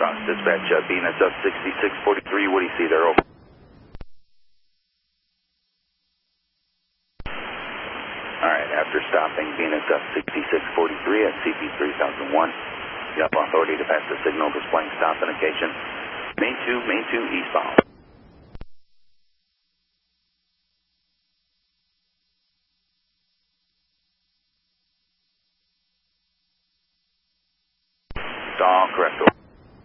cross dispatch, Venus up 6643, what do you see there, over? Alright, after stopping Venus up 6643 at CP 3001, you have authority to pass the signal displaying stop indication. Main 2 eastbound. All correct.